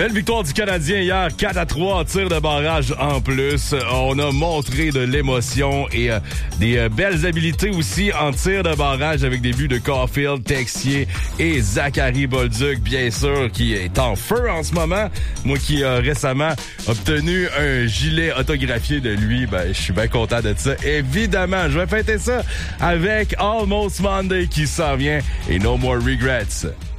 Belle victoire du Canadien hier, 4-3 en tir de barrage en plus. On a montré de l'émotion et des belles habiletés aussi en tir de barrage avec des buts de Caulfield, Texier et Zachary Bolduc, bien sûr, qui est en feu en ce moment. Moi qui récemment obtenu un gilet autographié de lui, je suis bien content de ça. Évidemment, je vais fêter ça avec Almost Monday qui s'en vient et No More Regrets.